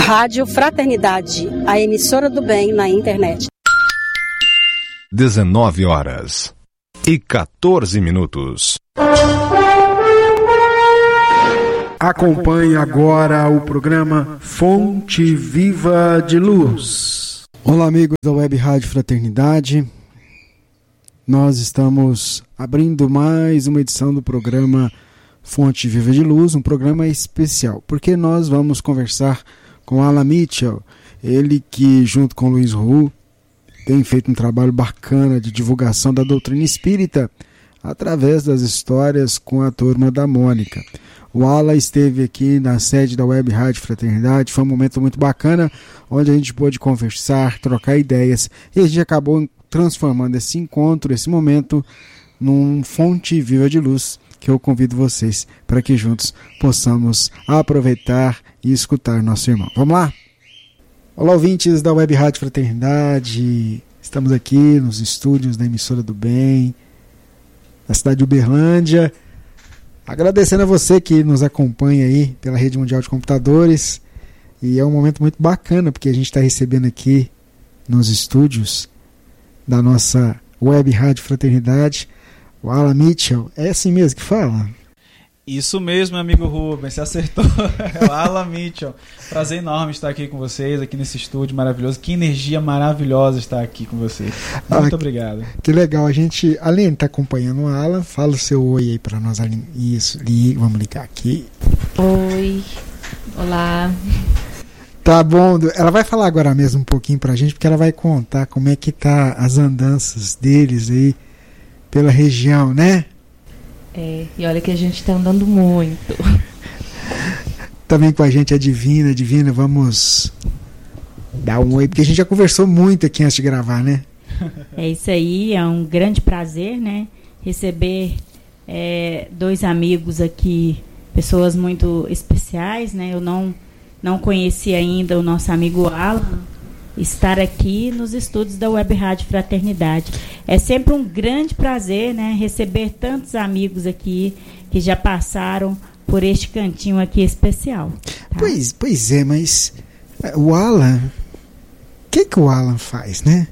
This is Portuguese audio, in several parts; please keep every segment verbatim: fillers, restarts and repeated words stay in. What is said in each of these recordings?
Rádio Fraternidade, a emissora do bem na internet. dezenove horas e quatorze minutos. Acompanhe agora o programa Fonte Viva de Luz. Olá, amigos da Web Rádio Fraternidade. Nós estamos abrindo mais uma edição do programa Fonte Viva de Luz, um programa especial, porque nós vamos conversar com Alan Mitchell, ele que, junto com Luiz Hu, tem feito um trabalho bacana de divulgação da doutrina espírita através das histórias com a Turma da Mônica. O Alan esteve aqui na sede da Web Rádio Fraternidade, foi um momento muito bacana, onde a gente pôde conversar, trocar ideias, e a gente acabou transformando esse encontro, esse momento, num Fonte Viva de Luz, que eu convido vocês para que juntos possamos aproveitar e escutar nosso irmão. Vamos lá? Olá, ouvintes da Web Rádio Fraternidade, estamos aqui nos estúdios da emissora do bem, na cidade de Uberlândia, agradecendo a você que nos acompanha aí pela Rede Mundial de Computadores, e é um momento muito bacana, porque a gente está recebendo aqui nos estúdios da nossa Web Rádio Fraternidade o Alan Mitchell. É assim mesmo que fala? Isso mesmo, amigo Rubens, você acertou. É o Alan Mitchell. Prazer enorme estar aqui com vocês, aqui nesse estúdio maravilhoso. Que energia maravilhosa estar aqui com vocês. Muito ah, obrigado. Que legal. A gente, além de estar acompanhando o Alan, fala o seu oi aí para nós. Isso, liga, vamos ligar aqui. Oi, olá. Tá bom, ela vai falar agora mesmo um pouquinho pra gente, porque ela vai contar como é que tá as andanças deles aí pela região, né? É, e olha que a gente tá andando muito. Também com a gente a Divina. Divina, vamos dar um oi, porque a gente já conversou muito aqui antes de gravar, né? É isso aí, é um grande prazer, né? Receber é, dois amigos aqui, pessoas muito especiais, né? Eu não, não conheci ainda o nosso amigo Alan. Estar aqui nos estúdios da Web Rádio Fraternidade. É sempre um grande prazer, né, receber tantos amigos aqui que já passaram por este cantinho aqui especial. Tá? Pois, pois é, mas o Alan, o que, que o Alan faz, né?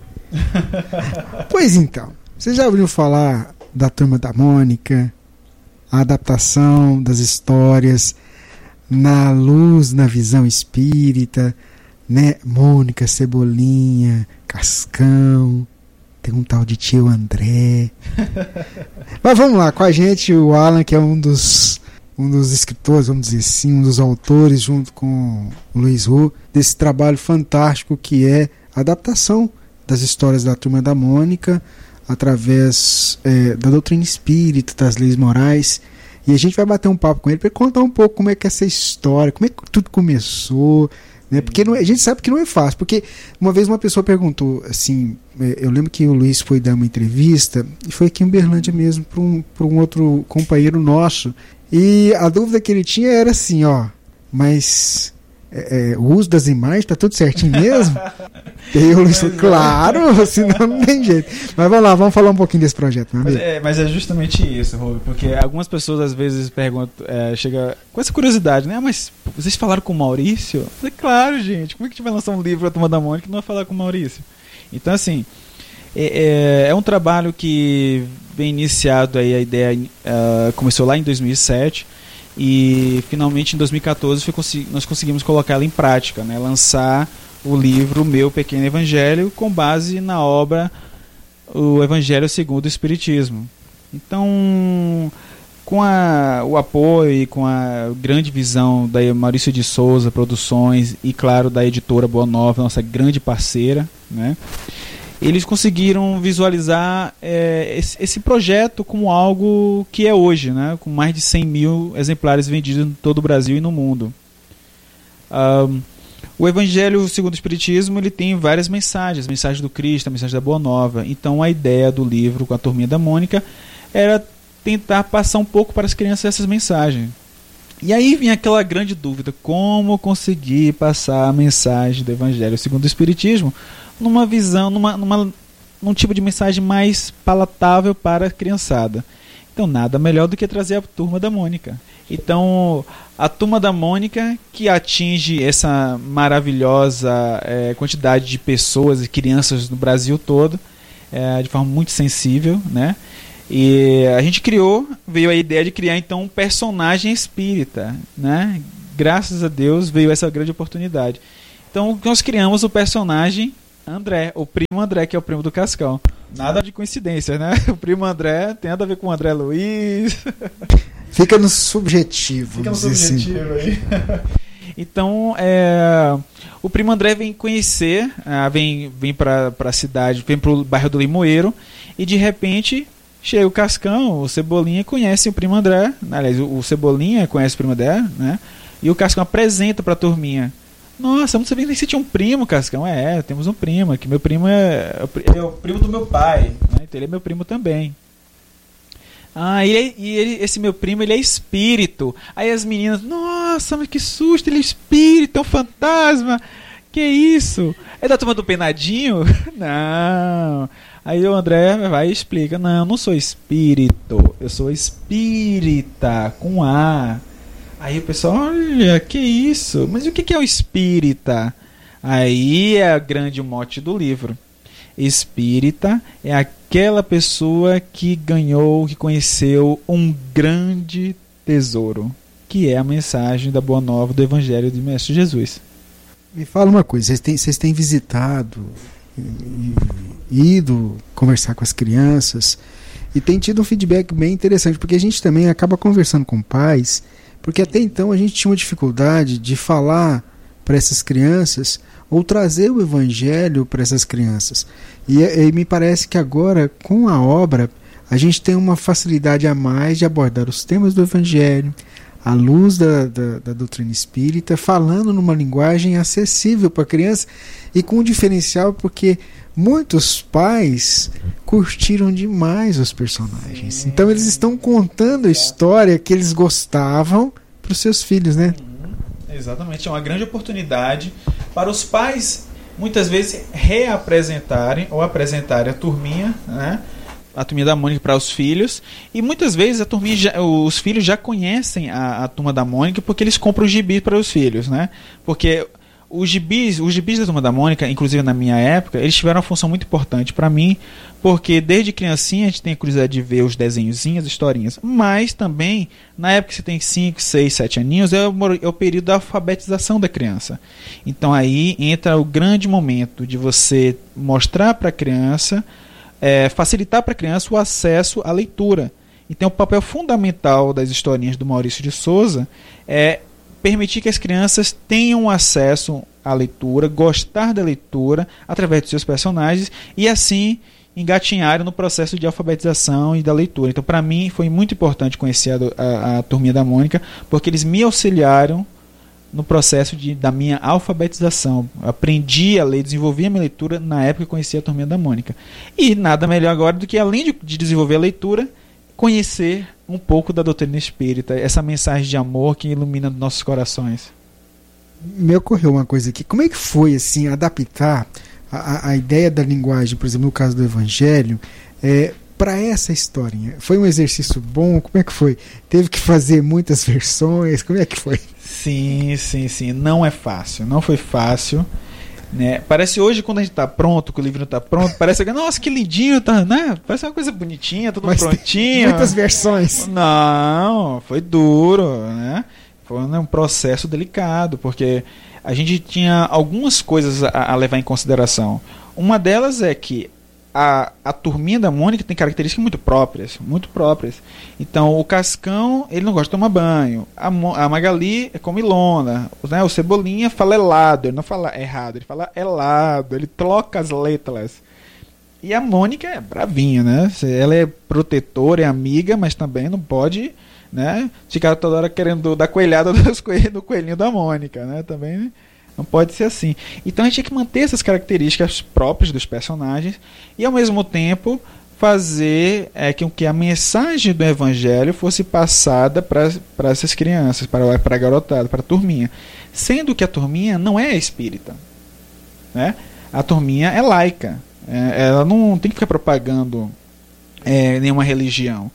Pois então, você já ouviu falar da Turma da Mônica, a adaptação das histórias na luz, na visão espírita, né? Mônica, Cebolinha, Cascão, tem um tal de tio André. Mas vamos lá, com a gente o Alan, que é um dos, um dos escritores, vamos dizer assim, um dos autores, junto com o Luiz Hu, desse trabalho fantástico que é a adaptação das histórias da Turma da Mônica através é, da doutrina espírita, das leis morais. E a gente vai bater um papo com ele para contar um pouco como é que é essa história, como é que tudo começou. Né? Porque não, a gente sabe que não é fácil, porque uma vez uma pessoa perguntou assim, eu lembro que o Luiz foi dar uma entrevista e foi aqui em Uberlândia mesmo para um, para um outro companheiro nosso, e a dúvida que ele tinha era assim, ó, mas é, é, o uso das imagens tá tudo certinho mesmo? E aí o Luiz falou, claro, senão não tem jeito. Mas vamos lá, vamos falar um pouquinho desse projeto, meu amigo. Mas é, mas é justamente isso, Rubio, porque algumas pessoas às vezes perguntam, é, chega com essa curiosidade, né? Ah, mas vocês falaram com o Maurício? Eu falei, claro, gente, como é que a gente vai lançar um livro para a Turma da Mônica e não vai falar com o Maurício? Então, assim, é, é, é um trabalho que vem iniciado, aí, a ideia uh, começou lá em dois mil e sete, e finalmente em dois mil e catorze foi, nós conseguimos colocá-la em prática, né? Lançar o livro Meu Pequeno Evangelho com base na obra O Evangelho segundo o Espiritismo. Então, com a, o apoio e com a grande visão da Maurício de Souza Produções e, claro, da editora Boa Nova, nossa grande parceira, né? Eles conseguiram visualizar é, esse, esse projeto como algo que é hoje, né? Com mais de cem mil exemplares vendidos em todo o Brasil e no mundo. Um, o Evangelho segundo o Espiritismo, ele tem várias mensagens, mensagem do Cristo, a mensagem da Boa Nova. Então a ideia do livro com a Turminha da Mônica era tentar passar um pouco para as crianças essas mensagens. E aí vinha aquela grande dúvida, como conseguir passar a mensagem do Evangelho segundo o Espiritismo numa visão, numa, numa, num tipo de mensagem mais palatável para a criançada. Então nada melhor do que trazer a Turma da Mônica. Então, a Turma da Mônica, que atinge essa maravilhosa é, quantidade de pessoas e crianças no Brasil todo, é, de forma muito sensível, né? E a gente criou, veio a ideia de criar então um personagem espírita, né? Graças a Deus veio essa grande oportunidade. Então nós criamos o personagem André, o primo André, que é o primo do Cascão. Nada de coincidência, né? O primo André tem nada a ver com o André Luiz. Fica no subjetivo. Fica no subjetivo assim. Aí. Então, é, o primo André vem conhecer, ah, vem, vem para a cidade, vem para o bairro do Limoeiro, e de repente chega o Cascão, o Cebolinha conhece o primo André, aliás, o, o Cebolinha conhece o primo André, né? E o Cascão apresenta para a turminha. Nossa, eu não sabia nem se tinha um primo, Cascão. É, temos um primo, que meu primo é, é o primo do meu pai, né? Então ele é meu primo também. Ah, e, ele, e ele, esse meu primo, ele é espírito. Aí as meninas, nossa, mas que susto, ele é espírito, é um fantasma. Que isso? É da turma do Penadinho? Não. Aí o André vai e explica, não, eu não sou espírito, eu sou espírita, com A. Aí o pessoal, olha, que isso? Mas o que é o espírita? Aí é o grande mote do livro. Espírita é aquela pessoa que ganhou, que conheceu um grande tesouro, que é a mensagem da Boa Nova do Evangelho de Mestre Jesus. Me fala uma coisa, vocês têm, vocês têm visitado, ido conversar com as crianças e tem tido um feedback bem interessante, porque a gente também acaba conversando com pais, porque até então a gente tinha uma dificuldade de falar para essas crianças ou trazer o Evangelho para essas crianças. E, e me parece que agora, com a obra, a gente tem uma facilidade a mais de abordar os temas do Evangelho, à luz da, da, da doutrina espírita, falando numa linguagem acessível para a criança e com um diferencial, porque muitos pais curtiram demais os personagens. Sim. Então eles estão contando a história que eles gostavam para os seus filhos, né? Uhum. Exatamente, é uma grande oportunidade para os pais muitas vezes reapresentarem ou apresentarem a turminha, né? A turminha da Mônica para os filhos, e muitas vezes a turminha já, os filhos já conhecem a, a turma da Mônica porque eles compram os gibis para os filhos, né? Porque os gibis, os gibis da turma da Mônica, inclusive na minha época, eles tiveram uma função muito importante para mim, porque desde criancinha a gente tem a curiosidade de ver os desenhozinhos, as historinhas, mas também na época que você tem cinco, seis, sete aninhos é o, é o período da alfabetização da criança. Então aí entra o grande momento de você mostrar para a criança, É, facilitar para a criança o acesso à leitura. Então, o papel fundamental das historinhas do Maurício de Souza é permitir que as crianças tenham acesso à leitura, gostar da leitura através dos seus personagens e assim engatinharem no processo de alfabetização e da leitura. Então, para mim, foi muito importante conhecer a, a, a turminha da Mônica, porque eles me auxiliaram no processo de, da minha alfabetização. Eu aprendi a ler, desenvolvi a minha leitura na época que eu conheci a turminha da Mônica. E nada melhor agora do que, além de, de desenvolver a leitura, conhecer um pouco da doutrina espírita, essa mensagem de amor que ilumina nossos corações. Me ocorreu uma coisa aqui. Como é que foi assim adaptar a, a ideia da linguagem, por exemplo, no caso do Evangelho, é, para essa historinha? Foi um exercício bom? Como é que foi? Teve que fazer muitas versões? Como é que foi? Sim, sim, sim. Não é fácil. Não foi fácil. Né? Parece hoje, quando a gente está pronto, que o livro está pronto, parece que, nossa, que lindinho, tá, né? Parece uma coisa bonitinha, tudo Mas prontinho. Muitas versões. Não, foi duro, né? Foi um processo delicado, porque a gente tinha algumas coisas a, a levar em consideração. Uma delas é que A, a turminha da Mônica tem características muito próprias, muito próprias. Então, o Cascão, ele não gosta de tomar banho. A, a Magali é comilona, né? O Cebolinha fala helado, ele não fala errado, ele fala helado, ele troca as letras. E a Mônica é bravinha, né? Ela é protetora, é amiga, mas também não pode, né, ficar toda hora querendo dar coelhada dos coelhos, do coelhinho da Mônica, né? Também, né? Não pode ser assim. Então a gente tinha que manter essas características próprias dos personagens e, ao mesmo tempo, fazer é, com que a mensagem do Evangelho fosse passada para essas crianças, para, para a garotada, para a turminha. Sendo que a turminha não é espírita, né? A turminha é laica. É, ela não tem que ficar propagando é, nenhuma religião.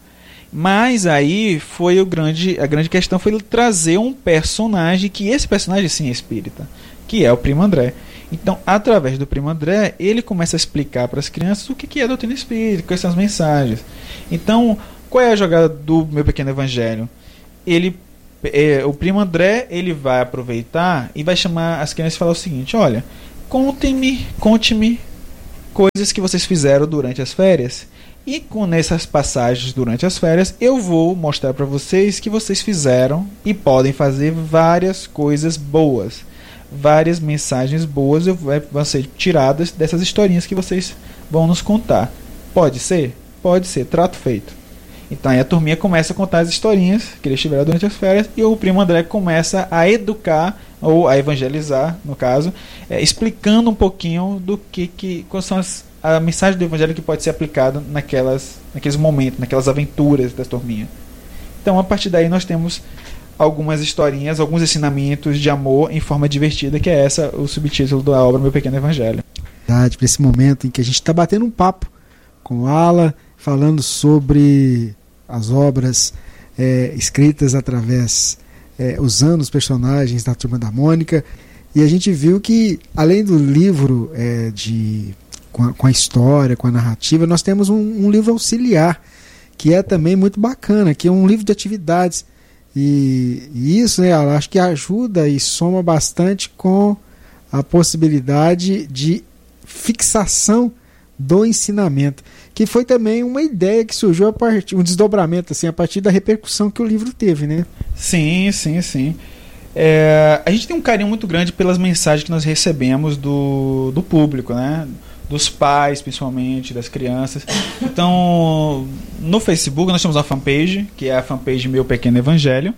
Mas aí foi o grande, a grande questão foi ele trazer um personagem, que esse personagem sim é espírita, que é o Primo André. Então, através do Primo André, ele começa a explicar para as crianças o que é a doutrina espírita, quais são as mensagens. Então, qual é a jogada do Meu Pequeno Evangelho? Ele, é, o Primo André, ele vai aproveitar e vai chamar as crianças e falar o seguinte: olha, contem-me, conte-me coisas que vocês fizeram durante as férias. E com nessas passagens durante as férias, eu vou mostrar para vocês que vocês fizeram e podem fazer várias coisas boas. Várias mensagens boas vão ser tiradas dessas historinhas que vocês vão nos contar. Pode ser? Pode ser. Trato feito. Então aí a turminha começa a contar as historinhas que eles tiveram durante as férias e o Primo André começa a educar, ou a evangelizar, no caso, é, explicando um pouquinho do que, que quais são as, a mensagem do evangelho que pode ser aplicada naquelas, naqueles momentos, naquelas aventuras da turminha. Então a partir daí nós temos algumas historinhas, alguns ensinamentos de amor em forma divertida, que é essa o subtítulo da obra Meu Pequeno Evangelho. Para esse momento em que a gente está batendo um papo com o Ala, falando sobre as obras é, escritas através, é, usando os personagens da Turma da Mônica, e a gente viu que, além do livro é, de, com, a, com a história, com a narrativa, nós temos um, um livro auxiliar, que é também muito bacana, que é um livro de atividades. E, e isso, né, acho que ajuda e soma bastante com a possibilidade de fixação do ensinamento, que foi também uma ideia que surgiu a partir, um desdobramento assim, a partir da repercussão que o livro teve, né? Sim, sim, sim. É, a gente tem um carinho muito grande pelas mensagens que nós recebemos do, do público, né? Dos pais, principalmente, das crianças. Então, no Facebook nós temos uma fanpage, que é a fanpage Meu Pequeno Evangelho,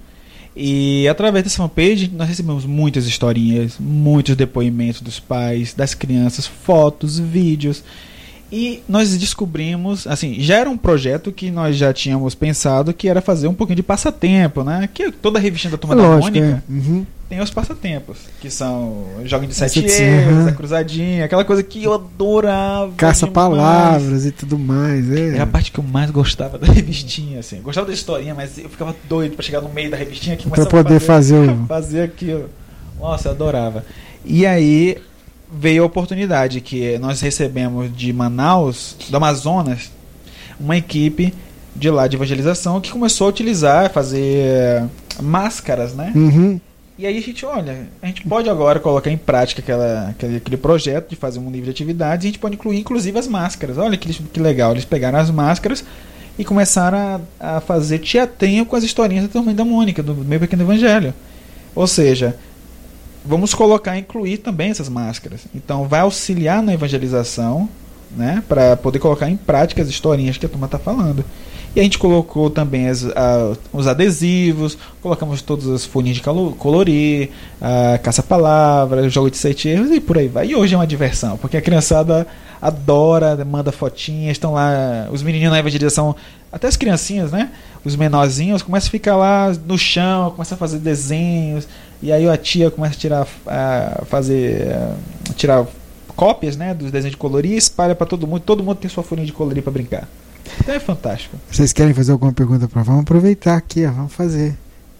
e através dessa fanpage nós recebemos muitas historinhas, muitos depoimentos dos pais, das crianças, fotos, vídeos. E nós descobrimos, assim, já era um projeto que nós já tínhamos pensado, que era fazer um pouquinho de passatempo, né? Que toda a revistinha da Turma da Mônica é. uhum. tem os passatempos, que são jogos de sete erros, uhum. a cruzadinha, aquela coisa que eu adorava. Caça-palavras e tudo mais. É. Era a parte que eu mais gostava da revistinha, assim. Eu gostava da historinha, mas eu ficava doido pra chegar no meio da revistinha que pra poder fazer, fazer, o... fazer aquilo. Nossa, eu adorava. E aí veio a oportunidade que nós recebemos de Manaus, do Amazonas, uma equipe de lá de evangelização que começou a utilizar, fazer máscaras, né? Uhum. E aí a gente, olha, a gente pode agora colocar em prática aquela, aquele, aquele projeto de fazer um livro de atividades, e a gente pode incluir inclusive as máscaras. Olha que, que legal, eles pegaram as máscaras e começaram a, a fazer teatrinho com as historinhas da Turma da Mônica, do Meu Pequeno Evangelho. Ou seja, vamos colocar, incluir também essas máscaras. Então vai auxiliar na evangelização, né, para poder colocar em prática as historinhas que a turma está falando. E a gente colocou também as, a, os adesivos, colocamos todas as folhinhas de colorir, a caça-palavras, jogo de sete erros e por aí vai. E hoje é uma diversão, porque a criançada adora, manda fotinhas, estão lá, os menininhos na evangelização, até as criancinhas, né? Os menorzinhos começam a ficar lá no chão, começam a fazer desenhos, e aí a tia começa a tirar, a fazer, a tirar cópias, né, dos desenhos de colorir e espalha para todo mundo, todo mundo tem sua folhinha de colorir para brincar. Então é fantástico. Vocês querem fazer alguma pergunta para? Vamos aproveitar aqui, ó, vamos fazer.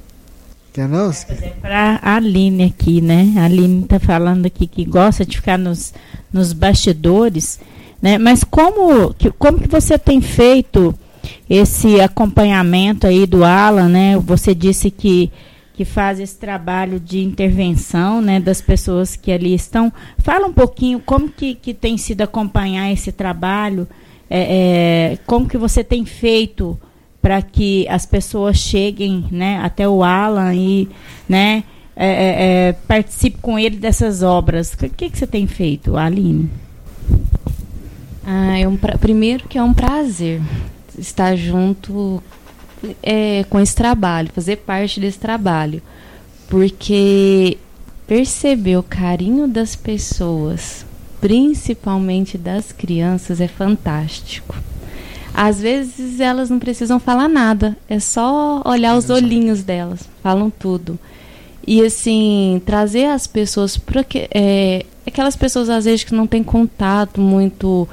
Quer não? É para a Aline aqui, né? A Aline está falando aqui que gosta de ficar nos, nos bastidores, né? Mas como que, como que você tem feito esse acompanhamento aí do Alan, né? Você disse que que faz esse trabalho de intervenção, né, das pessoas que ali estão. Fala um pouquinho como que, que tem sido acompanhar esse trabalho, é, é, como que você tem feito para que as pessoas cheguem, né, até o Alan e, né, é, é, participe com ele dessas obras. O que, que você tem feito, Aline? Ah, é um pra... Primeiro que é um prazer estar junto É, com esse trabalho, fazer parte desse trabalho, porque perceber o carinho das pessoas, principalmente das crianças, é fantástico. Às vezes elas não precisam falar nada, é só olhar os olhinhos delas, falam tudo. E assim, trazer as pessoas, porque, é, aquelas pessoas às vezes que não têm contato muito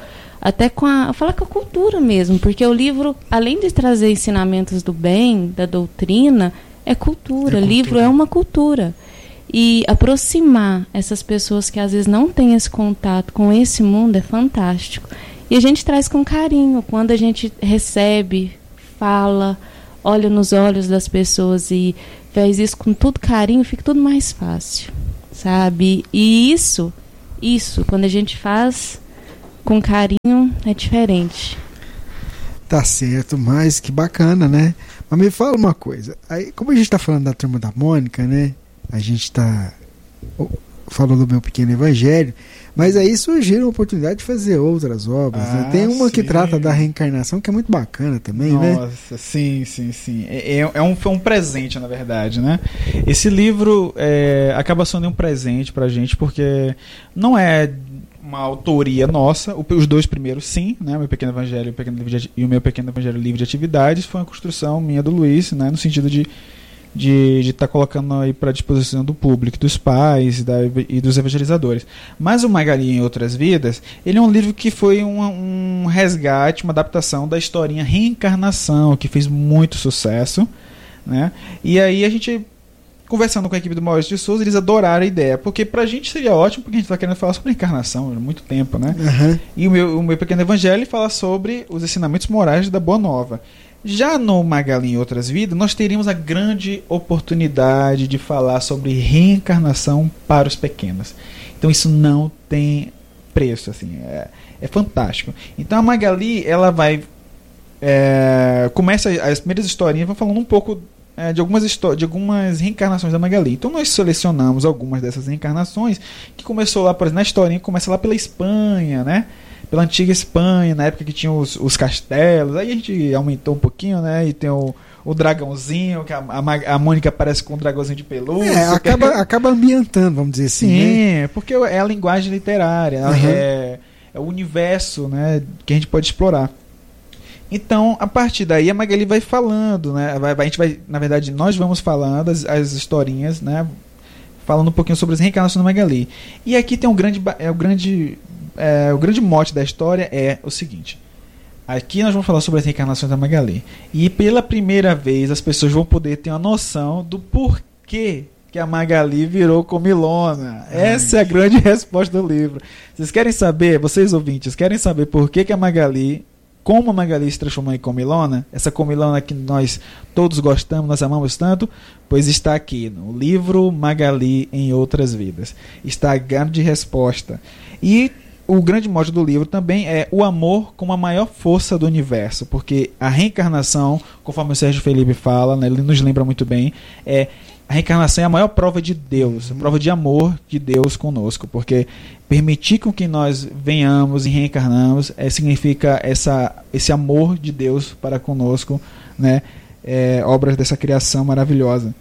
até com a, falar com a cultura mesmo, porque o livro, além de trazer ensinamentos do bem, da doutrina, é cultura. É cultura. Livro é uma cultura. E aproximar essas pessoas que às vezes não têm esse contato com esse mundo é fantástico. E a gente traz com carinho, quando a gente recebe, fala, olha nos olhos das pessoas e faz isso com todo carinho, fica tudo mais fácil, sabe? E isso, isso, quando a gente faz com carinho, é diferente. Tá certo, mas que bacana, né? Mas me fala uma coisa, aí, como a gente tá falando da Turma da Mônica, né? A gente tá falando do Meu Pequeno Evangelho, mas aí surgiram a oportunidade de fazer outras obras, ah, né? Tem uma sim. que trata da reencarnação, que é muito bacana também, Nossa, né? Nossa, sim, sim, sim. É, é, um, foi um presente, na verdade, né? Esse livro é, acaba sendo um presente pra gente, porque não é uma autoria nossa, os dois primeiros sim, né? Meu Pequeno Evangelho, o Pequeno Livro de, e o Meu Pequeno Evangelho Livre de Atividades, foi uma construção minha do Luiz, né? No sentido de de estar tá colocando aí para disposição do público, dos pais da, e dos evangelizadores. Mas o Magali em Outras Vidas, ele é um livro que foi um, um resgate, uma adaptação da historinha Reencarnação, que fez muito sucesso, né? E aí a gente, conversando com a equipe do Maurício de Souza, eles adoraram a ideia, porque pra gente seria ótimo, porque a gente está querendo falar sobre reencarnação há muito tempo, né? Uhum. E o meu, o meu Pequeno Evangelho fala sobre os ensinamentos morais da Boa Nova. Já no Magali em Outras Vidas, nós teríamos a grande oportunidade de falar sobre reencarnação para os pequenos. Então isso não tem preço, assim, é, é fantástico. Então a Magali, ela vai é, começa as primeiras historinhas, vai falando um pouco é, de, algumas de algumas reencarnações da Magali. Então nós selecionamos algumas dessas reencarnações, que começou lá, por exemplo, na historinha, começa lá pela Espanha, né? Pela antiga Espanha, na época que tinha os, os castelos. Aí a gente aumentou um pouquinho, né? E tem o, o dragãozinho, que a, a, a Mônica parece com um dragãozinho de pelúcia. É, acaba, é... acaba ambientando, vamos dizer assim. Sim, né? Porque é a linguagem literária, uhum. é, é o universo, né, que a gente pode explorar. Então, a partir daí, a Magali vai falando, né? Vai, a gente vai, na verdade, nós vamos falando as, as historinhas, né? Falando um pouquinho sobre as reencarnações da Magali. E aqui tem um grande... É, o grande É, o grande mote da história é o seguinte: aqui nós vamos falar sobre as reencarnações da Magali, e pela primeira vez as pessoas vão poder ter uma noção do porquê que a Magali virou comilona. Essa é a grande resposta do livro. Vocês querem saber, vocês ouvintes, querem saber por que que a Magali, como a Magali se transformou em comilona, essa comilona que nós todos gostamos, nós amamos tanto? Pois está aqui no livro Magali em Outras Vidas. Está a grande resposta. E o grande mote do livro também é o amor como a maior força do universo, porque a reencarnação, conforme o Sérgio Felipe fala, né, ele nos lembra muito bem, é, a reencarnação é a maior prova de Deus, a prova de amor de Deus conosco, porque permitir com que nós venhamos e reencarnamos é, significa essa, esse amor de Deus para conosco, né, é, obras dessa criação maravilhosa.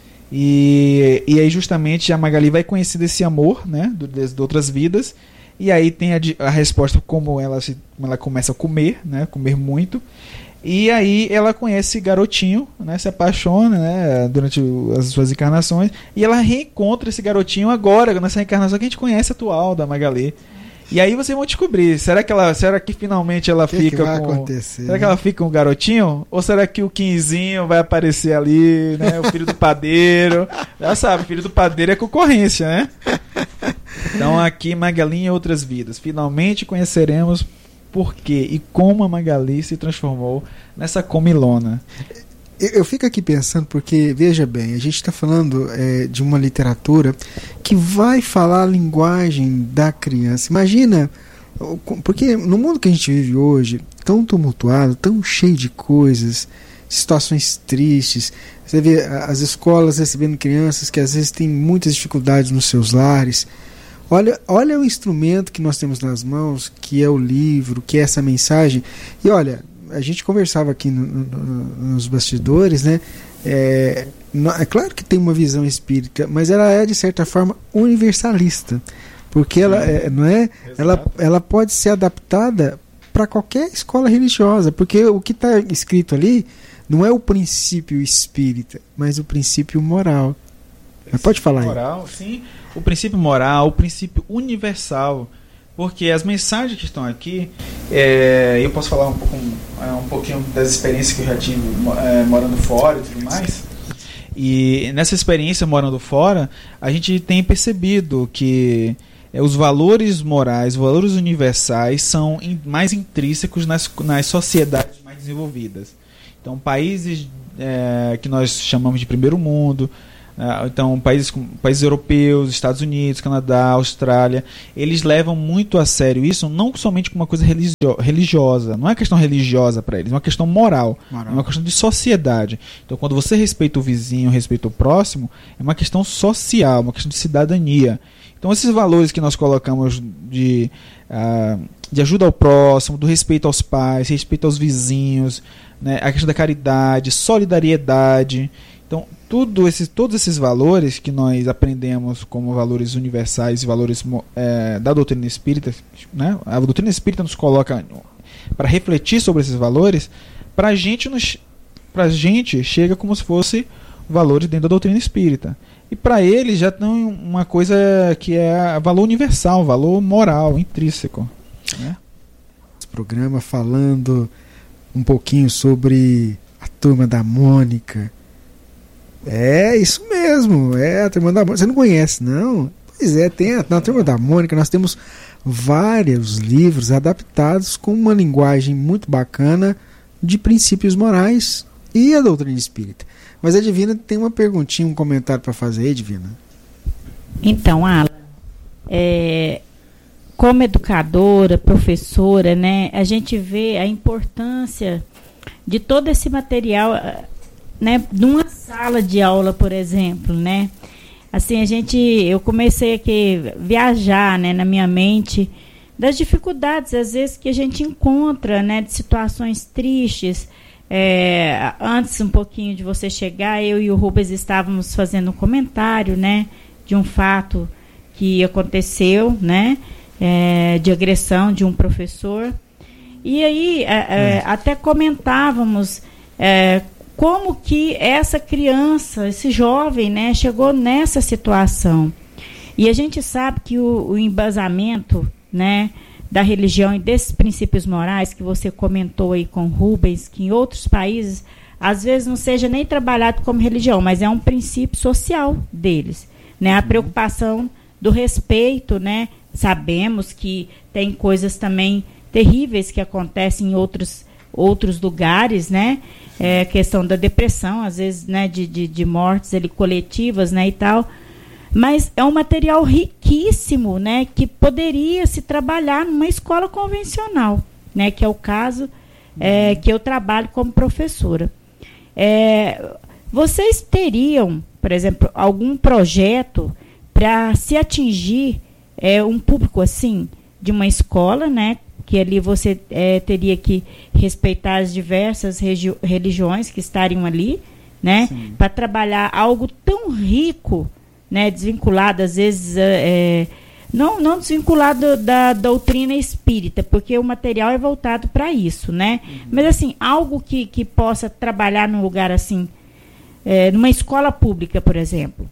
E, e aí justamente a Magali vai conhecer desse amor, né, de, de outras vidas. E aí tem a, a resposta como ela, se, como ela começa a comer, né? Comer muito. E aí ela conhece esse garotinho, né? Se apaixona, né? Durante o, as suas encarnações. E ela reencontra esse garotinho agora, nessa reencarnação que a gente conhece atual da Magali. E aí vocês vão descobrir, será que ela, será que finalmente ela que fica que vai com acontecer, será né? que ela fica com o garotinho? Ou será que o Quinzinho vai aparecer ali, né? O filho do padeiro. Já sabe, filho do padeiro é concorrência, né? Então aqui Magali em Outras Vidas. Finalmente conheceremos por quê e como a Magali se transformou nessa comilona. Eu, eu fico aqui pensando porque, veja bem, a gente está falando é, de uma literatura que vai falar a linguagem da criança. Imagina, porque no mundo que a gente vive hoje, tão tumultuado, tão cheio de coisas, situações tristes, você vê as escolas recebendo crianças que às vezes têm muitas dificuldades nos seus lares. Olha, olha o instrumento que nós temos nas mãos, que é o livro, que é essa mensagem. E olha, a gente conversava aqui no, no, nos bastidores, né? É, é claro que tem uma visão espírita, mas ela é de certa forma universalista, porque ela, é, não é, ela, ela pode ser adaptada para qualquer escola religiosa, porque o que está escrito ali não é o princípio espírita, mas o princípio moral. Mas pode falar aí. Moral, sim. O princípio moral, o princípio universal, Porque as mensagens que estão aqui, é, eu posso falar um, pouco, um pouquinho das experiências que eu já tive é, morando fora e tudo mais. E nessa experiência morando fora, a gente tem percebido que é, os valores morais, os valores universais são in, mais intrínsecos nas, nas sociedades mais desenvolvidas. Então, países é, que nós chamamos de primeiro mundo, então países, países europeus, Estados Unidos, Canadá, Austrália, eles levam muito a sério isso, não somente como uma coisa religio- religiosa, não é questão religiosa para eles, é uma questão moral, moral, é uma questão de sociedade. Então quando você respeita o vizinho, respeita o próximo, é uma questão social, uma questão de cidadania. Então esses valores que nós colocamos de, uh, de ajuda ao próximo, do respeito aos pais, respeito aos vizinhos, né, a questão da caridade, solidariedade. Então, tudo esses, todos esses valores que nós aprendemos como valores universais e valores é, da doutrina espírita, né? A doutrina espírita nos coloca para refletir sobre esses valores, para a gente, nos, pra gente chega como se fosse valores dentro da doutrina espírita. E para eles já tem uma coisa que é valor universal, valor moral, intrínseco. Né? Esse programa falando um pouquinho sobre a Turma da Mônica. É, isso mesmo, é a Turma da Mônica. Você não conhece, não? Pois é, tem a, na Turma da Mônica nós temos vários livros adaptados com uma linguagem muito bacana de princípios morais e a doutrina espírita. Mas a Divina tem uma perguntinha, um comentário para fazer aí, Divina. Então, Alan, é, como educadora, professora, né, a gente vê a importância de todo esse material, né, numa sala de aula, por exemplo, né? Assim, a gente, eu comecei aqui a viajar, né, na minha mente das dificuldades, às vezes, que a gente encontra, né, de situações tristes. É, antes, um pouquinho de você chegar, eu e o Rubens estávamos fazendo um comentário, né, de um fato que aconteceu, né, é, de agressão de um professor. E aí, é, é, até comentávamos é, como que essa criança, esse jovem, né, chegou nessa situação. E a gente sabe que o, o embasamento, né, da religião e desses princípios morais que você comentou aí com Rubens, que em outros países, às vezes não seja nem trabalhado como religião, mas é um princípio social deles, né? A preocupação do respeito, né? Sabemos que tem coisas também terríveis que acontecem em outros, outros lugares, né? É, questão da depressão, às vezes, né, de, de, de mortes ali, coletivas, né, e tal. Mas é um material riquíssimo, né, que poderia se trabalhar numa escola convencional, né, que é o caso é, que eu trabalho como professora. É, vocês teriam, por exemplo, algum projeto para se atingir é, um público assim, de uma escola, né, que ali você é, teria que respeitar as diversas regi- religiões que estariam ali, né, para trabalhar algo tão rico, né, desvinculado, às vezes, é, não, não desvinculado da doutrina espírita, porque o material é voltado para isso, né? Uhum. Mas, assim, algo que, que possa trabalhar num lugar assim, é, numa escola pública, por exemplo.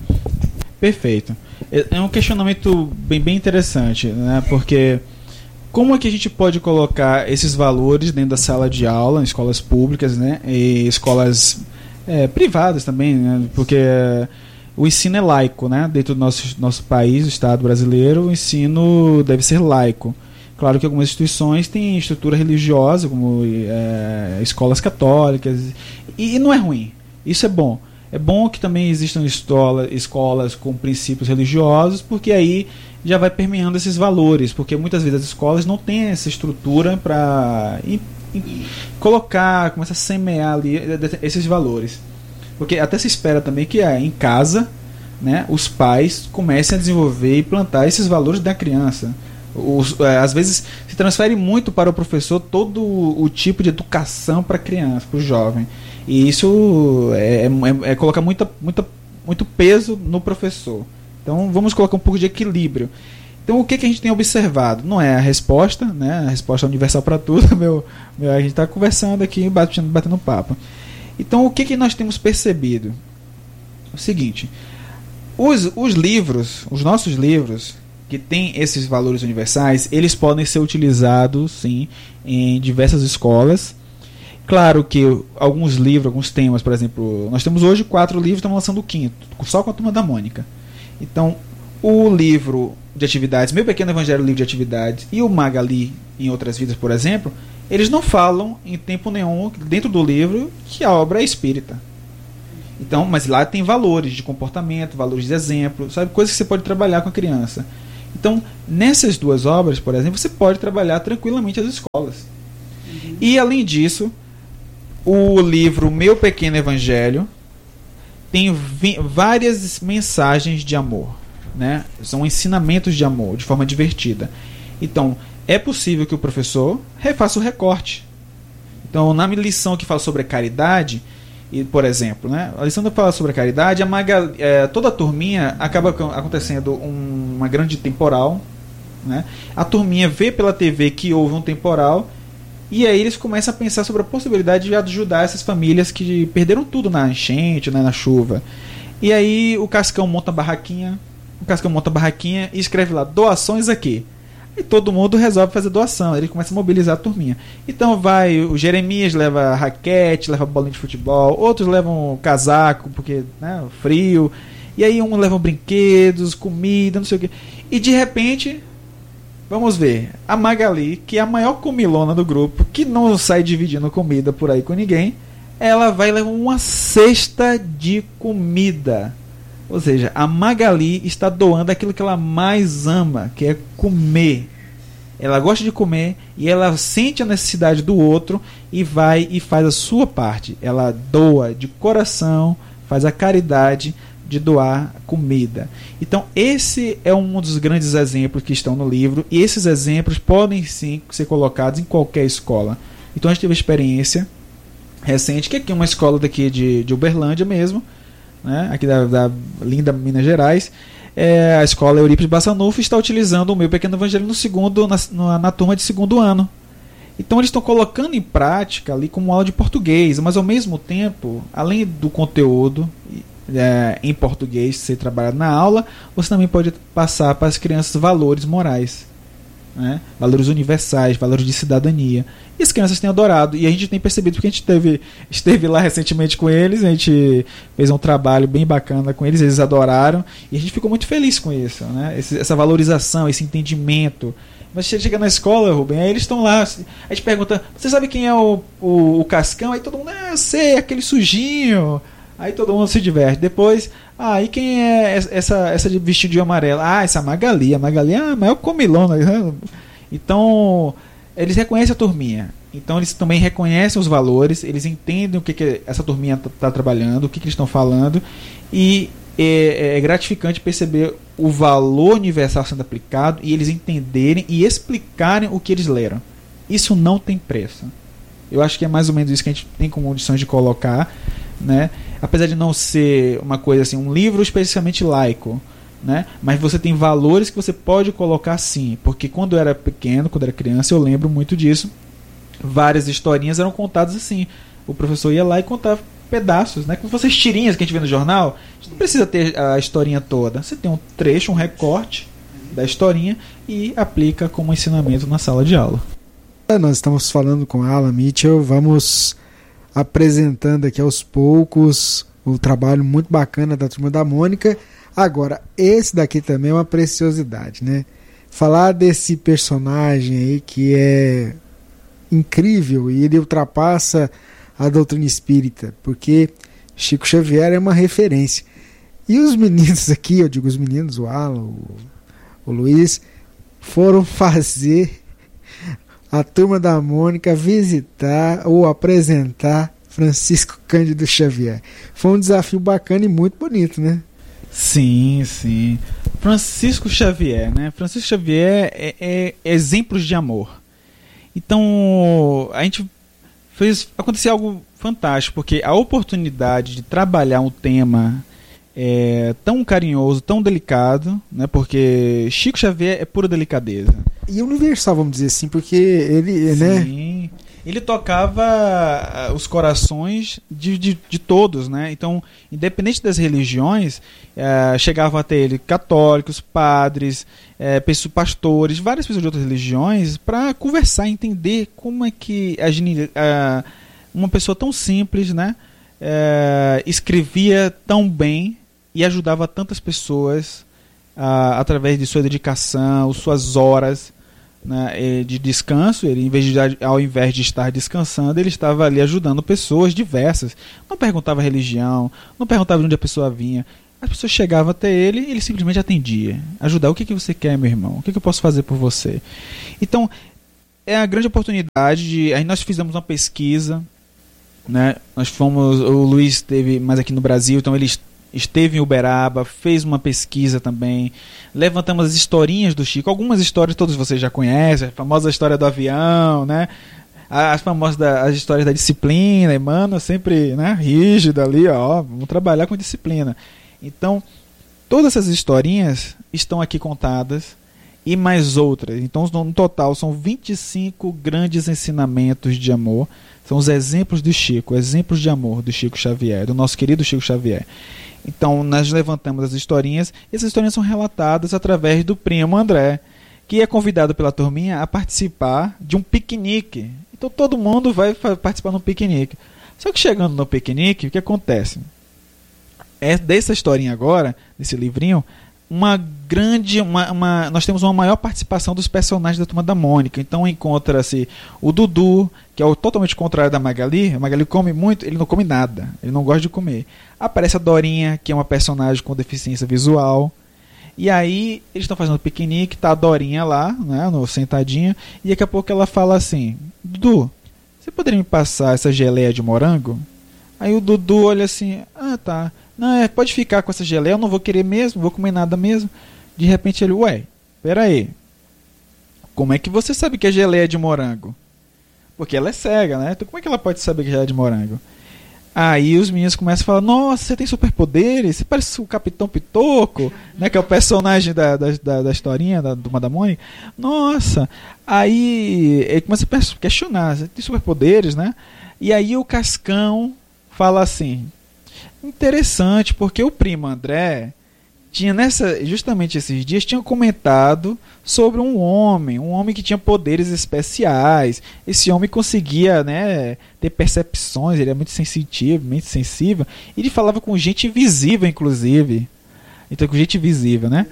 Perfeito. É um questionamento bem, bem interessante, né? Porque como é que a gente pode colocar esses valores dentro da sala de aula, em escolas públicas, né? E escolas é, privadas também, né? Porque o ensino é laico, né? Dentro do nosso, nosso país, o Estado brasileiro, o ensino deve ser laico. Claro que algumas instituições têm estrutura religiosa, como é, escolas católicas, e, e não é ruim. Isso é bom. É bom que também existam escola, escolas com princípios religiosos, porque aí já vai permeando esses valores, porque muitas vezes as escolas não têm essa estrutura para colocar, começar a semear ali esses valores. Porque até se espera também que é, em casa, né, os pais comecem a desenvolver e plantar esses valores da criança. Os, é, às vezes se transfere muito para o professor todo o, o tipo de educação para a criança, para o jovem. E isso é, é, é colocar muita, muita, muito peso no professor. Então vamos colocar um pouco de equilíbrio. Então o que, que a gente tem observado? Não é a resposta, né? A resposta universal para tudo. Meu, meu, a gente está conversando aqui, batendo, batendo papo. Então o que, que nós temos percebido? O seguinte, os, os livros, os nossos livros, que tem esses valores universais, eles podem ser utilizados, sim, em diversas escolas. Claro que alguns livros, alguns temas, por exemplo, nós temos hoje quatro livros, estamos lançando o quinto, só com a Turma da Mônica. Então, o livro de atividades, Meu Pequeno Evangelho, livro de atividades, e o Magali em Outras Vidas, por exemplo, eles não falam em tempo nenhum, dentro do livro, que a obra é espírita. Então, mas lá tem valores de comportamento, valores de exemplo, sabe, coisas que você pode trabalhar com a criança. Então, nessas duas obras, por exemplo, você pode trabalhar tranquilamente as escolas. Uhum. E, além disso, o livro Meu Pequeno Evangelho tem vi- várias mensagens de amor, né? São ensinamentos de amor, de forma divertida. Então, é possível que o professor refaça o recorte. Então, na lição que fala sobre a caridade, e, por exemplo, né, a lição que fala sobre a caridade, a Maga, é, toda a turminha acaba acontecendo um, uma grande temporal, né? A turminha vê pela T V que houve um temporal, e aí eles começam a pensar sobre a possibilidade de ajudar essas famílias que perderam tudo na enchente, né, na chuva. E aí o Cascão monta a barraquinha, o Cascão monta a barraquinha e escreve lá, doações aqui. E todo mundo resolve fazer doação, ele começa a mobilizar a turminha. Então vai, o Jeremias leva raquete, leva bolinha de futebol, outros levam casaco, porque, né, frio. E aí um leva brinquedos, comida, não sei o quê. E de repente, vamos ver, a Magali, que é a maior comilona do grupo, que não sai dividindo comida por aí com ninguém, ela vai levar uma cesta de comida. Ou seja, a Magali está doando aquilo que ela mais ama, que é comer. Ela gosta de comer e ela sente a necessidade do outro e vai e faz a sua parte. Ela doa de coração, faz a caridade de doar comida. Então esse é um dos grandes exemplos que estão no livro, e esses exemplos podem sim ser colocados em qualquer escola. Então a gente teve uma experiência recente, que aqui é uma escola daqui de, de Uberlândia mesmo, né, aqui da, da linda Minas Gerais, é, a escola Eurípides Bassanufo está utilizando o Meu Pequeno Evangelho no segundo, na, na, na turma de segundo ano. Então eles estão colocando em prática ali como aula de português, mas ao mesmo tempo, além do conteúdo é, em português ser trabalhado na aula, você também pode passar para as crianças valores morais, né? Valores universais, valores de cidadania. E as crianças têm adorado, e a gente tem percebido, porque a gente teve, esteve lá recentemente com eles, a gente fez um trabalho bem bacana com eles, eles adoraram, e a gente ficou muito feliz com isso, né? Esse, essa valorização, esse entendimento. Mas você chega na escola, Rubem, aí eles estão lá, a gente pergunta, você sabe quem é o, o, o Cascão? Aí todo mundo, ah, eu sei, aquele sujinho. Aí todo mundo se diverte. Depois, ah, e quem é essa, essa de vestidinho amarelo? Ah, essa Magali, a Magali é a maior comilona. Então, eles reconhecem a turminha. Então, eles também reconhecem os valores, eles entendem o que, que essa turminha está trabalhando, o que, que eles estão falando, e é, é gratificante perceber o valor universal sendo aplicado, e eles entenderem e explicarem o que eles leram. Isso não tem preço. Eu acho que é mais ou menos isso que a gente tem como condições de colocar, né? Apesar de não ser uma coisa assim, um livro especificamente laico, né? Mas você tem valores que você pode colocar sim, porque quando eu era pequeno, quando eu era criança, eu lembro muito disso. Várias historinhas eram contadas assim. O professor ia lá e contava pedaços, né? Como se fossem tirinhas que a gente vê no jornal. A gente não precisa ter a historinha toda. Você tem um trecho, um recorte da historinha e aplica como ensinamento na sala de aula. Nós estamos falando com Alan Mitchell, vamos apresentando aqui aos poucos o trabalho muito bacana da Turma da Mônica. Agora, esse daqui também é uma preciosidade, né? Falar desse personagem aí que é incrível e ele ultrapassa a doutrina espírita, porque Chico Xavier é uma referência. E os meninos aqui, eu digo os meninos, o Alan, o, o Luiz, foram fazer a Turma da Mônica visitar ou apresentar Francisco Cândido Xavier. Foi um desafio bacana e muito bonito, né? Sim, sim. Francisco Xavier, né? Francisco Xavier é, é exemplos de amor. Então, a gente fez acontecer algo fantástico, porque a oportunidade de trabalhar um tema é, tão carinhoso, tão delicado, né? Porque Chico Xavier é pura delicadeza. E universal, vamos dizer assim, porque ele, Sim. né? ele tocava os corações de, de, de todos, né? Então, independente das religiões, é, chegavam até ele católicos, padres, é, pessoas, pastores, várias pessoas de outras religiões, para conversar, entender como é que a, a, uma pessoa tão simples, né, é, escrevia tão bem e ajudava tantas pessoas a, através de sua dedicação, suas horas, né, de descanso. Ele, em vez de, ao invés de estar descansando, ele estava ali ajudando pessoas diversas. Não perguntava religião, não perguntava de onde a pessoa vinha. As pessoas chegavam até ele e ele simplesmente atendia. Ajudar. O que, que você quer, meu irmão? O que, que eu posso fazer por você? Então, é a grande oportunidade de... Aí nós fizemos uma pesquisa, né? Nós fomos... O Luiz esteve mais aqui no Brasil, então ele esteve em Uberaba, fez uma pesquisa também. Levantamos as historinhas do Chico. Algumas histórias todos vocês já conhecem. A famosa história do avião, né? As famosas da, as histórias da disciplina. Emmanuel sempre, né, rígido ali, ó. Vamos trabalhar com disciplina. Então, todas essas historinhas estão aqui contadas e mais outras. Então, no total, são vinte e cinco grandes ensinamentos de amor. São os exemplos do Chico, exemplos de amor do Chico Xavier, do nosso querido Chico Xavier. Então, nós levantamos as historinhas e essas historinhas são relatadas através do primo André, que é convidado pela turminha a participar de um piquenique. Então, todo mundo vai participar de um piquenique. Só que chegando no piquenique, o que acontece? É dessa historinha agora, desse livrinho, uma grande, uma, uma, nós temos uma maior participação dos personagens da Turma da Mônica. Então encontra-se o Dudu, que é o totalmente contrário da Magali. A Magali come muito, ele não come nada, ele não gosta de comer. Aparece a Dorinha, que é uma personagem com deficiência visual. E aí eles estão fazendo piquenique, tá a Dorinha lá, né, no, sentadinha, e daqui a pouco ela fala assim: Dudu, você poderia me passar essa geleia de morango? Aí o Dudu olha assim: ah, tá. Não, é, pode ficar com essa geleia, eu não vou querer mesmo, não vou comer nada mesmo. De repente ele, ué, peraí, como é que você sabe que é geleia de morango? Porque ela é cega, né? Então como é que ela pode saber que é geleia de morango? Aí os meninos começam a falar: nossa, você tem superpoderes, você parece o Capitão Pitoco, né? Que é o personagem da, da, da, da historinha da Turma da Mônica. Nossa, aí ele começa a questionar: você tem superpoderes, né? E aí o Cascão fala assim: interessante, porque o primo André tinha nessa, justamente esses dias, tinha comentado sobre um homem, um homem que tinha poderes especiais. Esse homem conseguia, né, ter percepções, ele é muito sensitivo, muito sensível, e ele falava com gente invisível, inclusive. Então, com gente invisível, né?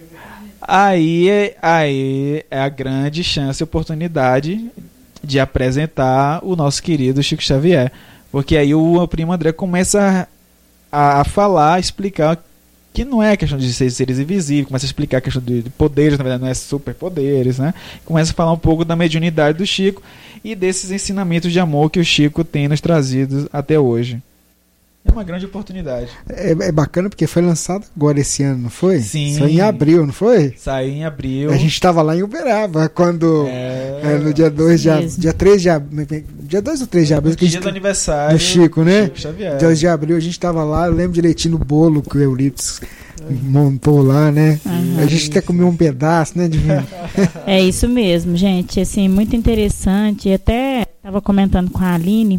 Aí, aí é a grande chance e oportunidade de apresentar o nosso querido Chico Xavier. Porque aí o, o primo André começa a, a falar, a explicar que não é questão de ser seres invisíveis, começa a explicar a questão de, de poderes, na verdade não é superpoderes, né? Começa a falar um pouco da mediunidade do Chico e desses ensinamentos de amor que o Chico tem nos trazido até hoje. É uma grande oportunidade. É, é bacana porque foi lançado agora esse ano, não foi? Sim. Foi em abril, não foi? Saiu em abril. A gente estava lá em Uberaba, quando é... É, no dia dois de abril, dia três de abril, dia dois ou três de abril, no que a dia gente, do aniversário do Chico, né? Chico Xavier. dois de abril a gente estava lá, eu lembro direitinho do bolo que o Euripides montou lá, né? Uhum. A gente até comeu um pedaço, né, Divino? É isso mesmo, gente, assim, muito interessante. Até estava comentando com a Aline.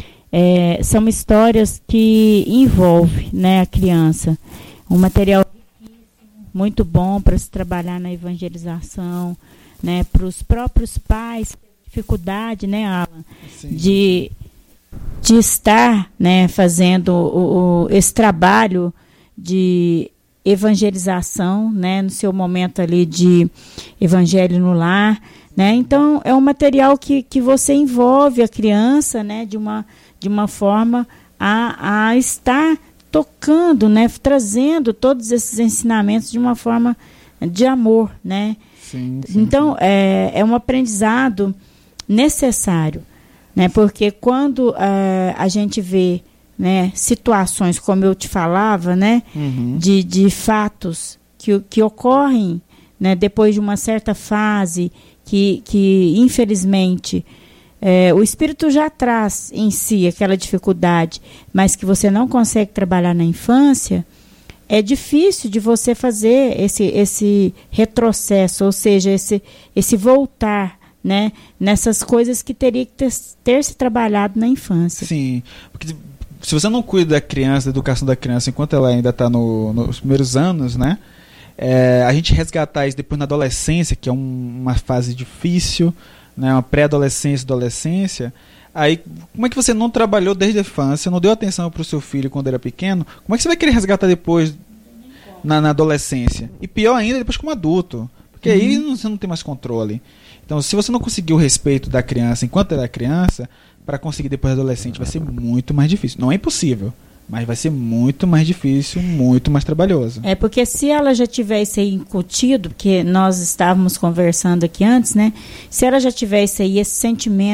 É, são histórias que envolvem, né, a criança. Um material muito bom para se trabalhar na evangelização, né, para os próprios pais, dificuldade, né, Alan, de, de estar, né, fazendo o, o, esse trabalho de evangelização, né, no seu momento ali de evangelho no lar, né. Então é um material que, que você envolve a criança, né, de uma de uma forma a, a estar tocando, né, trazendo todos esses ensinamentos de uma forma de amor, né? Sim, sim, então, sim. É, é um aprendizado necessário, né? Porque quando uh, a gente vê, né, situações, como eu te falava, né, uhum. de, de fatos que, que ocorrem, né, depois de uma certa fase que, que infelizmente... É, o espírito já traz em si aquela dificuldade, mas que você não consegue trabalhar na infância, é difícil de você fazer esse, esse retrocesso, ou seja, esse, esse voltar, né, nessas coisas que teria que ter, ter se trabalhado na infância. Sim, porque se você não cuida da criança, da educação da criança enquanto ela ainda está no, nos primeiros anos, né, é, a gente resgatar isso depois na adolescência, que é um, uma fase difícil, né, uma pré-adolescência, adolescência, aí como é que você não trabalhou desde a infância, não deu atenção para o seu filho quando era pequeno, como é que você vai querer resgatar depois na, na adolescência? E pior ainda, depois como adulto, porque uhum. aí você não tem mais controle. Então, se você não conseguir o respeito da criança enquanto era criança, para conseguir depois adolescente vai ser muito mais difícil. Não é impossível, mas vai ser muito mais difícil, muito mais trabalhoso. É porque se ela já tivesse aí incutido, porque nós estávamos conversando aqui antes, né? Se ela já tivesse aí esse sentimento